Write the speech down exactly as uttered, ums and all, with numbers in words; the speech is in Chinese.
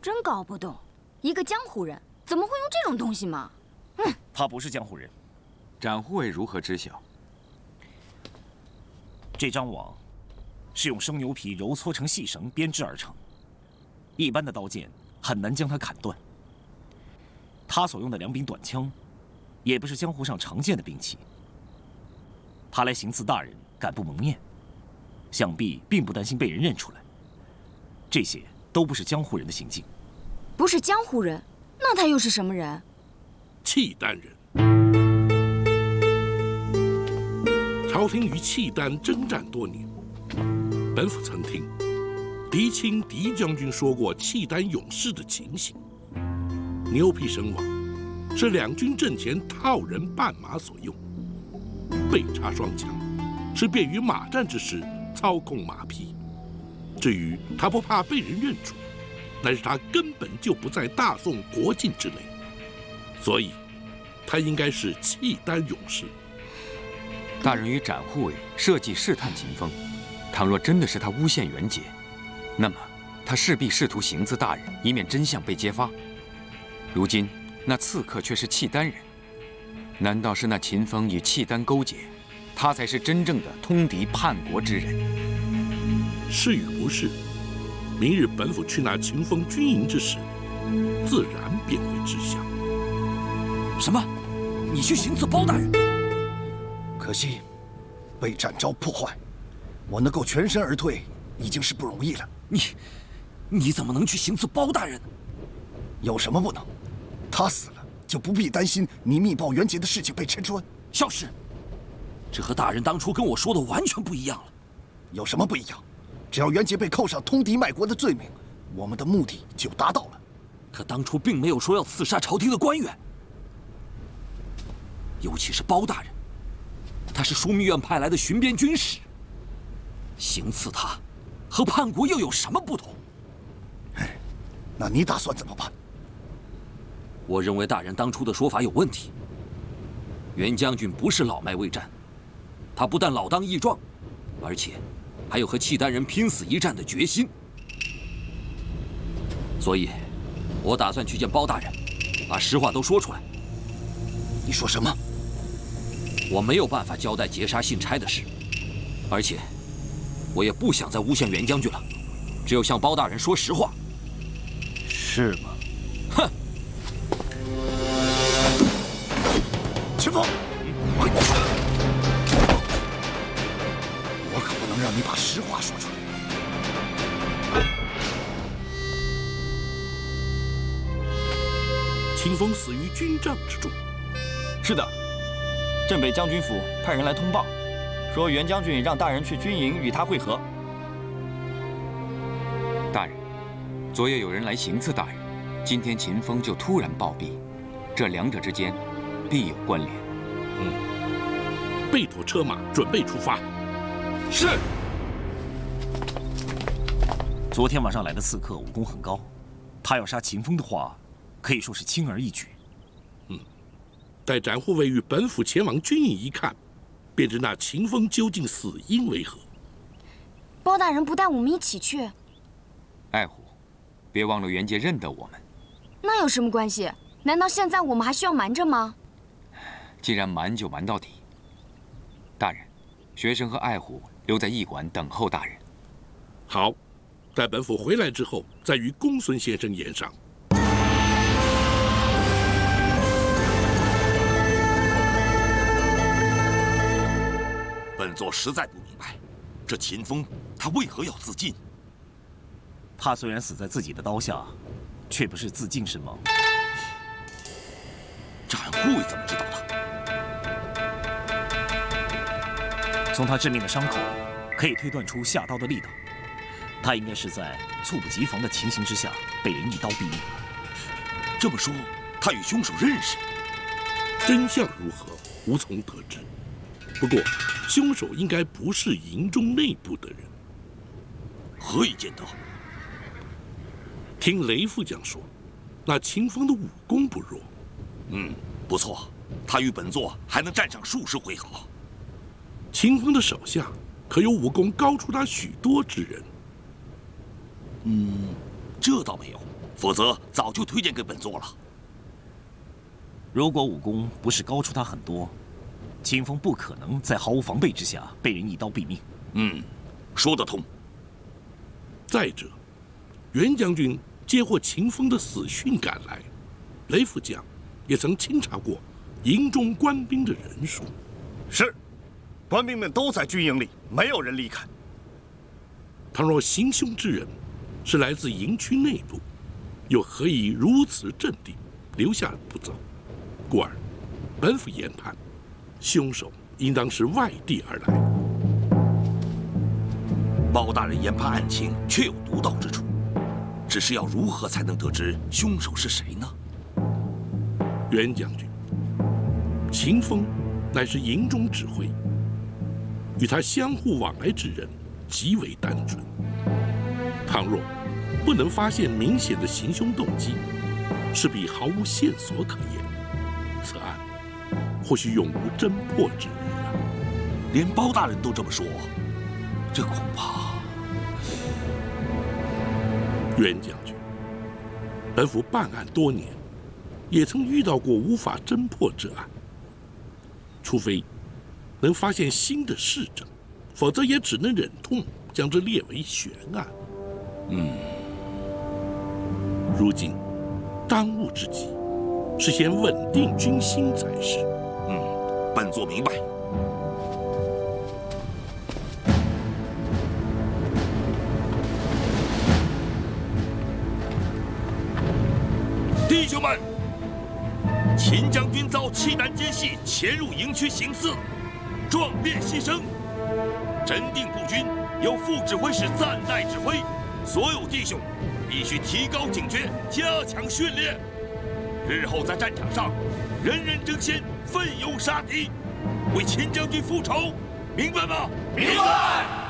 真搞不懂，一个江湖人怎么会用这种东西嘛？嗯， 他不是江湖人。 展护卫如何知晓？ 这张网是用生牛皮揉搓成细绳编织而成，一般的刀剑很难将它砍断。他所用的两柄短枪，也不是江湖上常见的兵器。他来行刺大人，敢不蒙面，想必并不担心被人认出来。这些都不是江湖人的行径。 不是江湖人，那他又是什么人？ 契丹人。朝廷与契丹征战多年，本府曾听狄青狄将军说过契丹勇士的情形。牛皮绳网是两军阵前套人绊马所用，背插双枪是便于马战之时操控马匹。至于他不怕被人认出，但是他根本就不在大宋国境之内，所以他应该是契丹勇士。 大人与展护卫设计试探秦风，倘若真的是他诬陷元节，那么他势必试图行刺大人，以免真相被揭发。如今那刺客却是契丹人，难道是那秦风与契丹勾结，他才是真正的通敌叛国之人？ 是与不是，明日本府去那秦风军营之时，自然便会知晓。 什么？你去行刺包大人？ 可惜被展昭破坏，我能够全身而退，已经是不容易了。 你，你怎么能去行刺包大人呢？ 有什么不能？他死了，就不必担心你密报元节的事情被拆穿。 萧氏，这和大人当初跟我说的完全不一样了。 有什么不一样？只要元节被扣上通敌卖国的罪名，我们的目的就达到了。 可当初并没有说要刺杀朝廷的官员，尤其是包大人，他是枢密院派来的巡边军使，行刺他和叛国又有什么不同？ 那你打算怎么办？ 我认为大人当初的说法有问题。袁将军不是老迈未战，他不但老当益壮，而且还有和契丹人拼死一战的决心。所以，我打算去见包大人，把实话都说出来。 你说什么？ 我没有办法交代劫杀信差的事，而且我也不想再诬陷袁将军了，只有向包大人说实话。 是吗？ 哼！ 秦风，我可不能让你把实话说出来。 秦风死于军帐之中。 是的，镇北将军府派人来通报，说袁将军让大人去军营与他会合。 大人，昨夜有人来行刺大人，今天秦风就突然暴毙，这两者之间必有关联。 嗯，备妥车马，准备出发。是。 昨天晚上来的刺客武功很高，他要杀秦风的话，可以说是轻而易举。 嗯，待展护卫与本府前往军营一看，便知那秦风究竟死因为何。 包大人不带我们一起去？ 爱虎，别忘了袁杰认得我们。 那有什么关系？难道现在我们还需要瞒着吗？ 既然瞒就瞒到底。大人，学生和爱虎留在驿馆等候大人。 好，待本府回来之后，再与公孙先生言商。 本座实在不明白，这秦风他为何要自尽？ 他虽然死在自己的刀下，却不是自尽身亡。 展护卫怎么知道的？ 从他致命的伤口，可以推断出下刀的力道。他应该是在猝不及防的情形之下，被人一刀毙命。 这么说，他与凶手认识？ 真相如何，无从得知。不过，凶手应该不是营中内部的人。 何以见得？ 听雷副将说，那秦风的武功不弱。 嗯，不错，他与本座还能战上数十回合。 秦风的手下可有武功高出他许多之人？ 嗯，这倒没有。 否则早就推荐给本座了。 如果武功不是高出他很多，秦风不可能在毫无防备之下被人一刀毙命。 嗯，说得通。 再者，袁将军接获秦风的死讯赶来，雷副将也曾清查过营中官兵的人数。 是，官兵们都在军营里，没有人离开。 倘若行凶之人是来自营区内部，又何以如此镇定，留下不走？故而，本府研判，凶手应当是外地而来。 包大人研判案情确有独到之处，只是要如何才能得知凶手是谁呢？ 袁将军，秦风乃是营中指挥，与他相互往来之人极为单纯。倘若不能发现明显的行凶动机，势必毫无线索可言，此案或许永无侦破之日啊！ 连包大人都这么说，这恐怕…… 袁将军，本府办案多年，也曾遇到过无法侦破之案。除非能发现新的事证，否则也只能忍痛将这列为悬案。 嗯， 如今当务之急是先稳定军心才是。 嗯，本座明白。弟兄们，秦将军遭契丹奸细潜入营区行刺，壮烈牺牲。镇定步军由副指挥使暂代指挥，所有弟兄必须提高警觉，加强训练。日后在战场上，人人争先，奋勇杀敌，为秦将军复仇，明白吗？ 明白。